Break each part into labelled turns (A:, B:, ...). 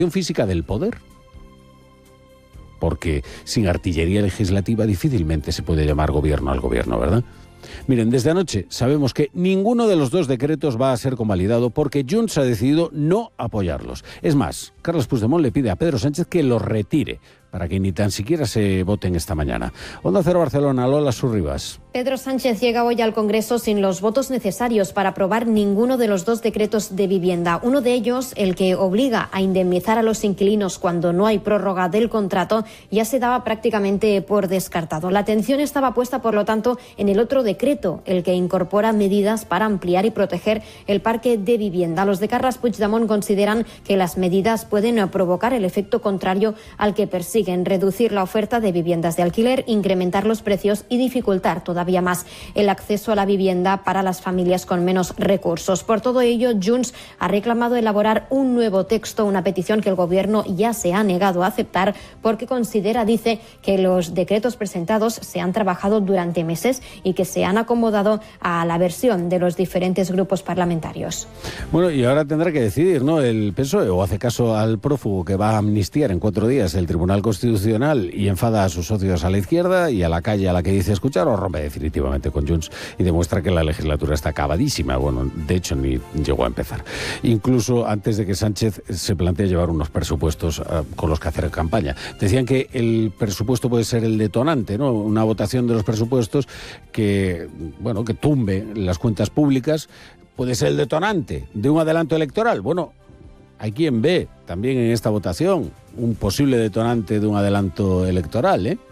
A: física del poder. Porque sin artillería legislativa difícilmente se puede llamar gobierno al gobierno, ¿verdad? Miren, desde anoche sabemos que ninguno de los dos decretos va a ser convalidado porque Junts ha decidido no apoyarlos. Es más, Carles Puigdemont le pide a Pedro Sánchez que los retire para que ni tan siquiera se voten esta mañana. Onda Cero Barcelona, Lola Surribas.
B: Pedro Sánchez llega hoy al Congreso sin los votos necesarios para aprobar ninguno de los dos decretos de vivienda. Uno de ellos, el que obliga a indemnizar a los inquilinos cuando no hay prórroga del contrato, ya se daba prácticamente por descartado. La atención estaba puesta, por lo tanto, en el otro decreto, el que incorpora medidas para ampliar y proteger el parque de vivienda. Los de Carles Puigdemont consideran que las medidas pueden provocar el efecto contrario al que persiguen: reducir la oferta de viviendas de alquiler, incrementar los precios y dificultar todavía más el acceso a la vivienda para las familias con menos recursos. Por todo ello, Junts ha reclamado elaborar un nuevo texto, una petición que el Gobierno ya se ha negado a aceptar porque considera, dice, que los decretos presentados se han trabajado durante meses y que se han acomodado a la versión de los diferentes grupos parlamentarios.
A: Bueno, y ahora tendrá que decidir, ¿no?, el PSOE, o hace caso al prófugo que va a amnistiar en 4 días el Tribunal Constitucional y enfada a sus socios a la izquierda y a la calle a la que dice escuchar, o rompe definitivamente con Junts y demuestra que la legislatura está acabadísima. Bueno, de hecho ni llegó a empezar. Incluso antes de que Sánchez se plantee llevar unos presupuestos con los que hacer campaña. Decían que el presupuesto puede ser el detonante, ¿no? Una votación de los presupuestos que, bueno, que tumbe las cuentas públicas, puede ser el detonante de un adelanto electoral. Bueno, hay quien ve también en esta votación un posible detonante de un adelanto electoral, ¿eh?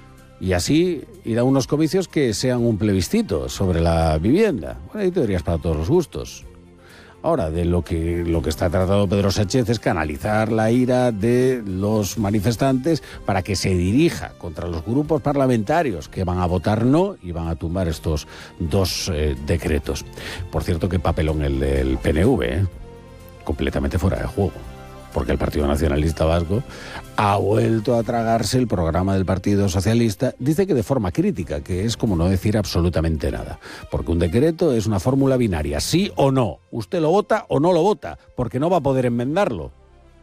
A: Y así ir a unos comicios que sean un plebiscito sobre la vivienda. Bueno, hay teorías para todos los gustos. Ahora, de lo que está tratando Pedro Sánchez es canalizar la ira de los manifestantes para que se dirija contra los grupos parlamentarios que van a votar no y van a tumbar estos dos decretos. Por cierto, qué papelón el del PNV, ¿eh? Completamente fuera de juego, porque el Partido Nacionalista Vasco ha vuelto a tragarse el programa del Partido Socialista. Dice que de forma crítica, que es como no decir absolutamente nada, porque un decreto es una fórmula binaria, sí o no. Usted lo vota o no lo vota, porque no va a poder enmendarlo.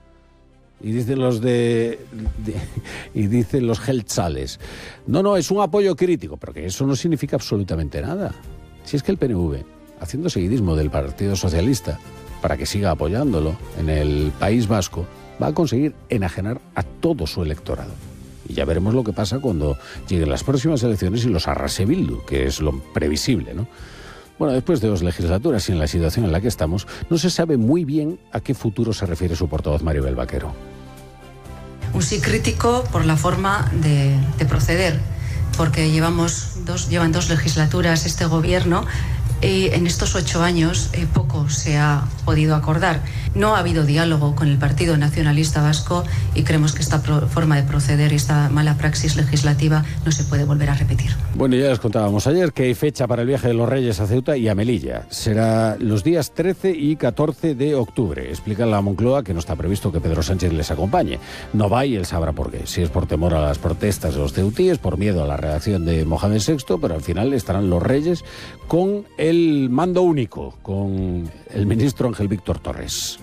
A: Y dicen los y dicen los geltzales, no, es un apoyo crítico, pero que eso no significa absolutamente nada. Si es que el PNV, haciendo seguidismo del Partido Socialista, para que siga apoyándolo en el País Vasco, va a conseguir enajenar a todo su electorado. Y ya veremos lo que pasa cuando lleguen las próximas elecciones y los arrase Bildu, que es lo previsible, ¿no? Bueno, después de 2 legislaturas y en la situación en la que estamos, no se sabe muy bien a qué futuro se refiere su portavoz Maribel Vaquero.
C: Un sí crítico por la forma de proceder, porque llevan 2 legislaturas este gobierno. En estos 8 años poco se ha podido acordar. No ha habido diálogo con el Partido Nacionalista Vasco y creemos que esta forma de proceder, esta mala praxis legislativa, no se puede volver a repetir.
A: Bueno, ya les contábamos ayer que hay fecha para el viaje de los Reyes a Ceuta y a Melilla. Será los días 13 y 14 de octubre. Explica la Moncloa que no está previsto que Pedro Sánchez les acompañe. No va y él sabrá por qué. Si es por temor a las protestas de los ceutíes, por miedo a la reacción de Mohamed VI, pero al final estarán los Reyes con el mando único, con el ministro Ángel Víctor Torres.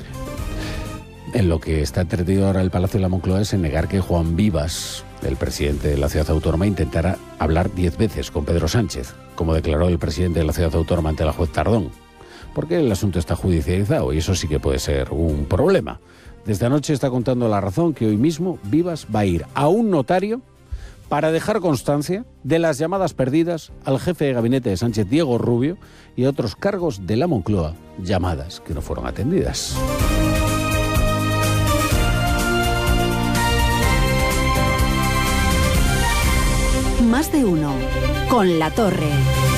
A: En lo que está entretenido ahora el Palacio de la Moncloa es en negar que Juan Vivas, el presidente de la ciudad autónoma, intentara hablar 10 veces con Pedro Sánchez, como declaró el presidente de la ciudad autónoma ante la juez Tardón, porque el asunto está judicializado y eso sí que puede ser un problema. Desde anoche está contando La Razón que hoy mismo Vivas va a ir a un notario para dejar constancia de las llamadas perdidas al jefe de gabinete de Sánchez, Diego Rubio, y a otros cargos de la Moncloa, llamadas que no fueron atendidas.
D: Más de uno, con La Torre.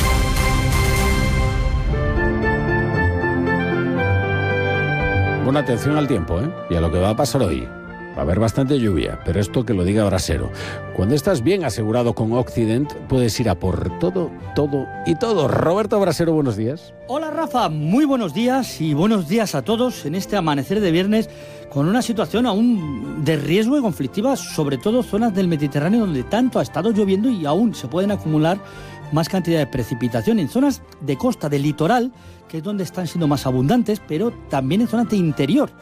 A: Buena atención al tiempo, y a lo que va a pasar hoy. Va a haber bastante lluvia, pero esto que lo diga Brasero. Cuando estás bien asegurado con Occident, puedes ir a por todo, todo y todo. Roberto Brasero, buenos días.
E: Hola Rafa, muy buenos días y buenos días a todos en este amanecer de viernes con una situación aún de riesgo y conflictiva, sobre todo zonas del Mediterráneo donde tanto ha estado lloviendo y aún se pueden acumular más cantidad de precipitación en zonas de costa, del litoral, que es donde están siendo más abundantes, pero también en zonas de interior.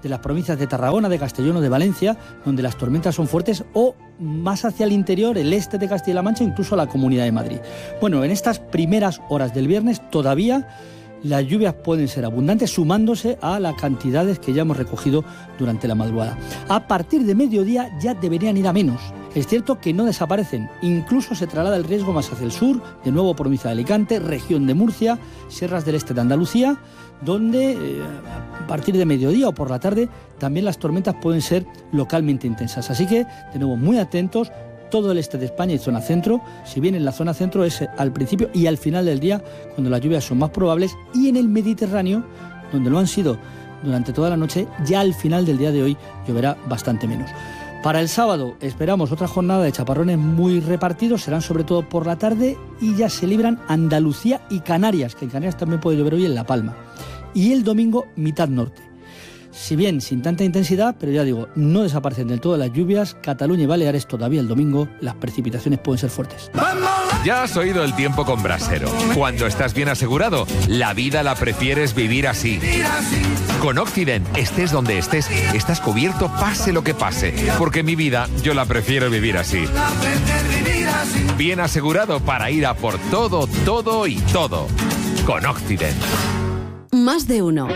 E: de las provincias de Tarragona, de Castellón o de Valencia, donde las tormentas son fuertes, o más hacia el interior, el este de Castilla-La Mancha, incluso la Comunidad de Madrid. Bueno, en estas primeras horas del viernes todavía las lluvias pueden ser abundantes, sumándose a las cantidades que ya hemos recogido durante la madrugada. A partir de mediodía ya deberían ir a menos. Es cierto que no desaparecen, incluso se traslada el riesgo más hacia el sur, de nuevo provincia de Alicante, región de Murcia, sierras del este de Andalucía, donde a partir de mediodía o por la tarde también las tormentas pueden ser localmente intensas. Así que, de nuevo, muy atentos. Todo el este de España y zona centro, si bien en la zona centro es al principio y al final del día, cuando las lluvias son más probables, y en el Mediterráneo, donde lo han sido durante toda la noche, ya al final del día de hoy lloverá bastante menos. Para el sábado esperamos otra jornada de chaparrones muy repartidos, serán sobre todo por la tarde, y ya se libran Andalucía y Canarias, que en Canarias también puede llover hoy en La Palma. Y el domingo, mitad norte. Si bien sin tanta intensidad, pero ya digo, no desaparecen del todo las lluvias. Cataluña y Baleares todavía el domingo, las precipitaciones pueden ser fuertes.
F: Ya has oído el tiempo con Brasero. Cuando estás bien asegurado, la vida la prefieres vivir así. Con Occident, estés donde estés, estás cubierto pase lo que pase. Porque mi vida, yo la prefiero vivir así. Bien asegurado para ir a por todo, todo y todo. Con Occident.
D: Más de uno.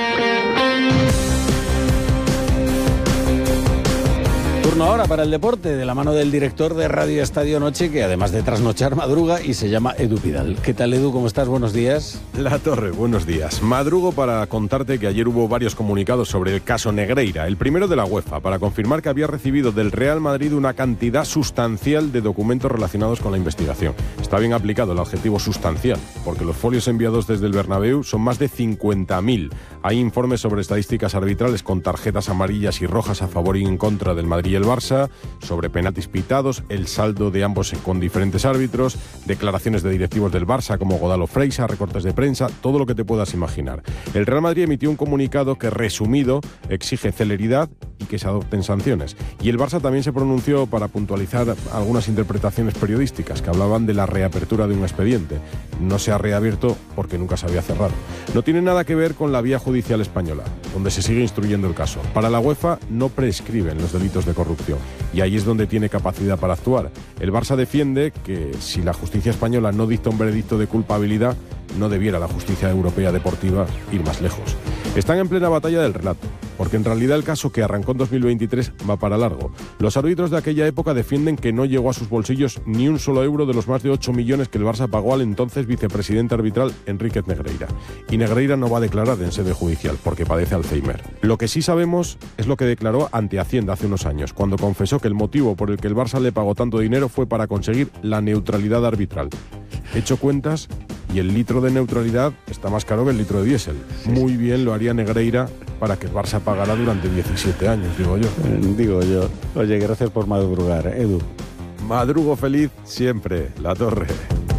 A: Turno ahora para el deporte, de la mano del director de Radio Estadio Noche, que además de trasnochar madruga, y se llama Edu Pidal. ¿Qué tal, Edu? ¿Cómo estás? Buenos días.
G: La Torre, buenos días. Madrugo para contarte que ayer hubo varios comunicados sobre el caso Negreira. El primero de la UEFA, para confirmar que había recibido del Real Madrid una cantidad sustancial de documentos relacionados con la investigación. Está bien aplicado el adjetivo sustancial, porque los folios enviados desde el Bernabéu son más de 50.000. Hay informes sobre estadísticas arbitrales con tarjetas amarillas y rojas a favor y en contra del Madrid y el Barça, sobre penaltis pitados, el saldo de ambos con diferentes árbitros, declaraciones de directivos del Barça como Godalo Freisa, recortes de prensa, todo lo que te puedas imaginar. El Real Madrid emitió un comunicado que, resumido, exige celeridad y que se adopten sanciones. Y el Barça también se pronunció para puntualizar algunas interpretaciones periodísticas que hablaban de la reapertura de un expediente. No se ha reabierto porque nunca se había cerrado. No tiene nada que ver con la vía judicial española, donde se sigue instruyendo el caso. Para la UEFA no prescriben los delitos de corrupción, y ahí es donde tiene capacidad para actuar. El Barça defiende que si la justicia española no dicta un veredicto de culpabilidad, no debiera la justicia europea deportiva ir más lejos. Están en plena batalla del relato, porque en realidad el caso, que arrancó en 2023, va para largo. Los árbitros de aquella época defienden que no llegó a sus bolsillos ni un solo euro de los más de 8 millones que el Barça pagó al entonces vicepresidente arbitral Enríquez Negreira. Y Negreira no va a declarar en sede judicial porque padece Alzheimer. Lo que sí sabemos es lo que declaró ante Hacienda hace unos años, cuando confesó que el motivo por el que el Barça le pagó tanto dinero fue para conseguir la neutralidad arbitral. He hecho cuentas y el litro de neutralidad está más caro que el litro de diésel. Muy bien lo haría Negreira para que el Barça pagara durante 17 años, digo yo.
A: Oye, gracias por madrugar, Edu.
G: Madrugo feliz siempre, La Torre.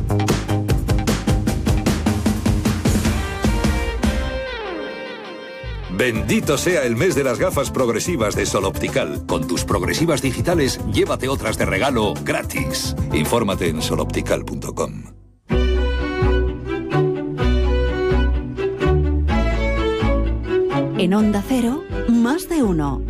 H: Bendito sea el mes de las gafas progresivas de Sol Optical. Con tus progresivas digitales, llévate otras de regalo gratis. Infórmate en soloptical.com.
D: En Onda Cero, Más de uno.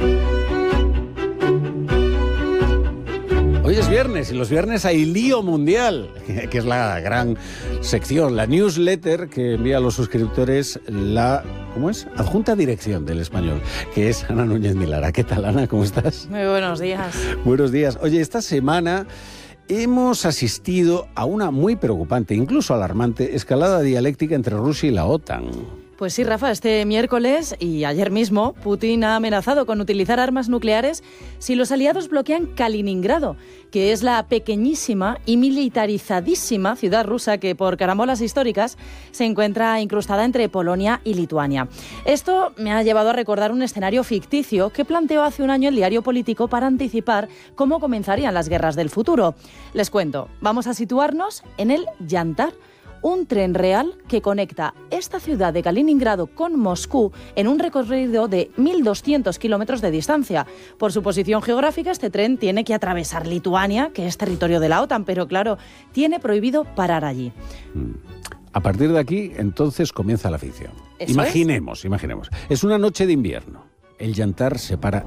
A: Hoy es viernes y los viernes hay lío mundial, que es la gran sección, la newsletter que envía a los suscriptores la, ¿cómo es? Adjunta Dirección del Español, que es Ana Núñez Milara. ¿Qué tal, Ana? ¿Cómo estás?
I: Muy buenos días.
A: Buenos días. Oye, esta semana hemos asistido a una muy preocupante, incluso alarmante, escalada dialéctica entre Rusia y la OTAN.
I: Pues sí, Rafa, este miércoles y ayer mismo, Putin ha amenazado con utilizar armas nucleares si los aliados bloquean Kaliningrado, que es la pequeñísima y militarizadísima ciudad rusa que, por carambolas históricas, se encuentra incrustada entre Polonia y Lituania. Esto me ha llevado a recordar un escenario ficticio que planteó hace un año el diario Político para anticipar cómo comenzarían las guerras del futuro. Les cuento, vamos a situarnos en el Yantar, un tren real que conecta esta ciudad de Kaliningrado con Moscú en un recorrido de 1.200 kilómetros de distancia. Por su posición geográfica, este tren tiene que atravesar Lituania, que es territorio de la OTAN, pero claro, tiene prohibido parar allí.
A: A partir de aquí, entonces, comienza la ficción.
I: ¿Eso
A: Imaginemos. Es una noche de invierno. El llantar separa